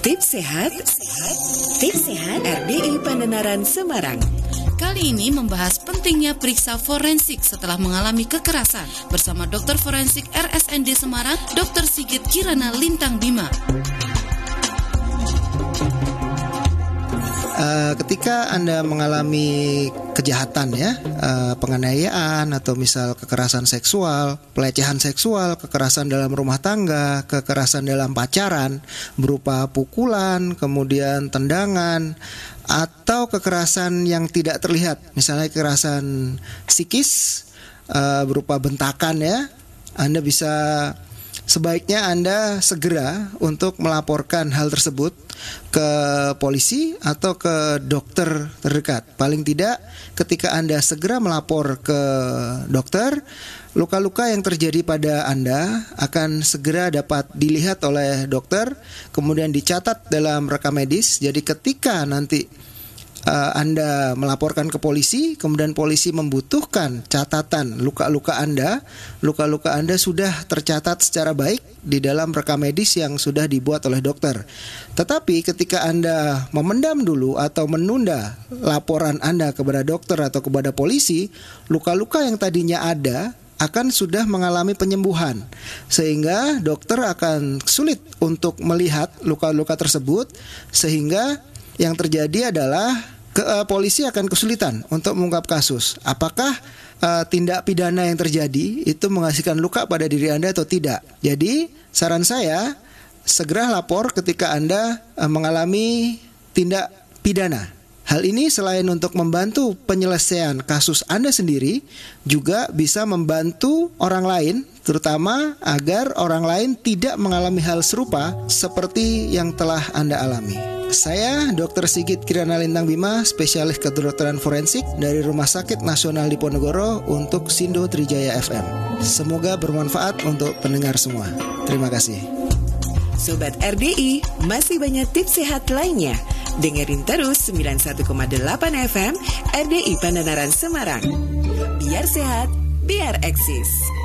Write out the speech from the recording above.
Tips sehat, tips sehat RDI Pandenaran Semarang. Kali ini membahas pentingnya periksa forensik setelah mengalami kekerasan bersama Dokter Forensik RSND Semarang, Dr. Sigit Kirana Lintang Bima. Ketika Anda mengalami kejahatan penganiayaan atau misal kekerasan seksual, pelecehan seksual, kekerasan dalam rumah tangga, kekerasan dalam pacaran berupa pukulan, kemudian tendangan, atau kekerasan yang tidak terlihat, misalnya kekerasan psikis berupa bentakan sebaiknya Anda segera untuk melaporkan hal tersebut ke polisi atau ke dokter terdekat. Paling tidak ketika Anda segera melapor ke dokter, luka-luka yang terjadi pada Anda akan segera dapat dilihat oleh dokter, kemudian dicatat dalam rekam medis. Jadi ketika nanti Anda melaporkan ke polisi, kemudian polisi membutuhkan catatan luka-luka Anda sudah tercatat secara baik di dalam rekam medis yang sudah dibuat oleh dokter. Tetapi ketika Anda memendam dulu atau menunda laporan Anda kepada dokter atau kepada polisi, luka-luka yang tadinya ada akan sudah mengalami penyembuhan, sehingga dokter akan sulit untuk melihat luka-luka tersebut, sehingga yang terjadi adalah polisi akan kesulitan untuk mengungkap kasus. Apakah tindak pidana yang terjadi itu menghasilkan luka pada diri Anda atau tidak? Jadi saran saya, segera lapor ketika Anda mengalami tindak pidana. Hal ini selain untuk membantu penyelesaian kasus Anda sendiri, juga bisa membantu orang lain, terutama agar orang lain tidak mengalami hal serupa seperti yang telah Anda alami. Saya Dr. Sigit Kirana Lintang Bima, spesialis kedokteran forensik dari Rumah Sakit Nasional Diponegoro untuk Sindo Trijaya FM. Semoga bermanfaat untuk pendengar semua. Terima kasih. Sobat RDI, masih banyak tips sehat lainnya. Dengerin terus 91,8 FM RDI Pandenaran Semarang. Biar sehat, biar eksis.